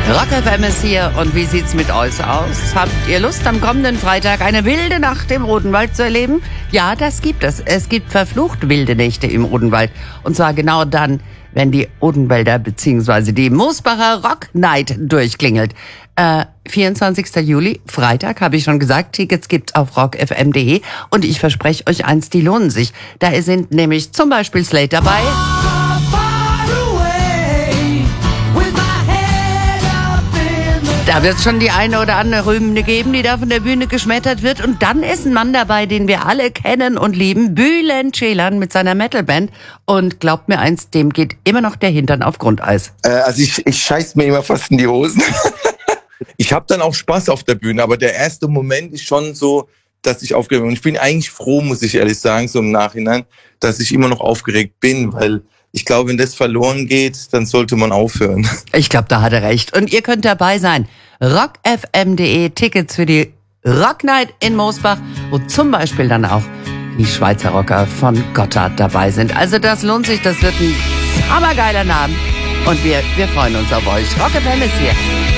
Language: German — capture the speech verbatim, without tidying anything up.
Rock F M ist hier und wie sieht's mit euch aus? Habt ihr Lust, am kommenden Freitag eine wilde Nacht im Odenwald zu erleben? Ja, das gibt es. Es gibt verflucht wilde Nächte im Odenwald. Und zwar genau dann, wenn die Odenwälder bzw. die Moosbacher Rock Night durchklingelt. Äh, vierundzwanzigster Juli, Freitag, habe ich schon gesagt. Tickets gibt's auf rock f m punkt d e. Und ich verspreche euch eins, die lohnen sich. Da sind nämlich zum Beispiel Slate dabei. Da wird es schon die eine oder andere Rühmende geben, die da von der Bühne geschmettert wird. Und dann ist ein Mann dabei, den wir alle kennen und lieben, Bülent Ceylan mit seiner Metalband. Und glaubt mir eins, dem geht immer noch der Hintern auf Grundeis. Äh, also ich, ich scheiß mir immer fast in die Hosen. Ich habe dann auch Spaß auf der Bühne, aber der erste Moment ist schon so, dass ich aufgeregt bin. Und ich bin eigentlich froh, muss ich ehrlich sagen, so im Nachhinein, dass ich immer noch aufgeregt bin, weil ich glaube, wenn das verloren geht, dann sollte man aufhören. Ich glaube, da hat er recht. Und ihr könnt dabei sein. rock f m punkt d e, Tickets für die Rock Night in Moosbach, wo zum Beispiel dann auch die Schweizer Rocker von Gotthard dabei sind. Also das lohnt sich, das wird ein hammergeiler Abend. Und wir, wir freuen uns auf euch. Rock F M ist hier.